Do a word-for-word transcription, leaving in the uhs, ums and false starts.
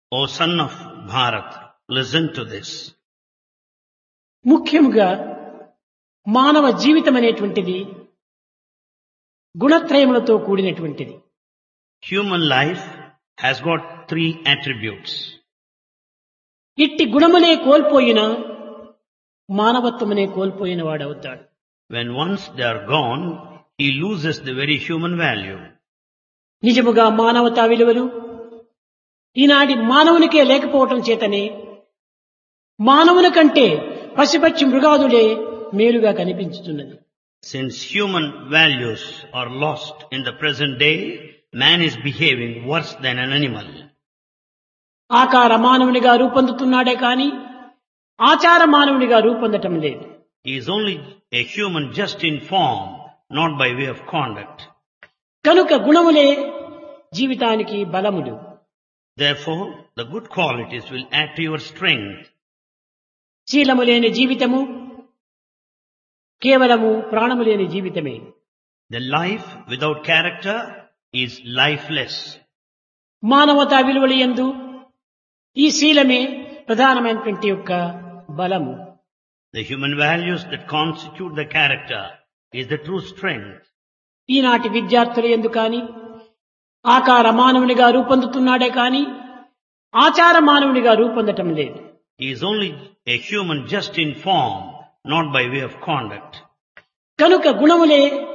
O son of Bharat, listen to this. ముఖ్యముగా మానవ జీవితం అనేటువంటిది గుణత్రయములతో కూడినటువంటిది. Human life has got three attributes. ఇట్టి గుణములే కోల్పోయినా మానవత్వమునే కోల్పోయిన వాడవుతాడు. When once they are gone, he loses the very human value. నిజముగా మానవతా విలువలు ఈనాటి మానవునికే లేకపోవటం చేతనే మానవుని కంటే పశుపక్షి మృగాదులే మేలుగా కనిపించుతున్నది. Since human values are lost in the present day, man is behaving worse than an animal. ఆకార మానవునిగా రూపొందుతున్నాడే కాని ఆచార మానవునిగా రూపొందటం లేదు. He is only a human just in form, not by way of conduct. కనుక గుణములే జీవితానికి బలములు. Therefore, the good qualities will add to your strength. శీలము లేని జీవితము కేవలము ప్రాణము లేని జీవితమే. The life without character is lifeless. మానవతా విలువల యందు ఈ శీలమే ప్రధానమైనటువంటి యొక్క బలము. The human values that constitute the character is the true strength. ఈనాటి విద్యార్థుల యందు కాని ఆకార మానవునిగా రూపొందుతున్నాడే కాని ఆచార మానవునిగా రూపొందటం లేదు. He is only a human just in form, not by way of conduct. కనుక గుణములే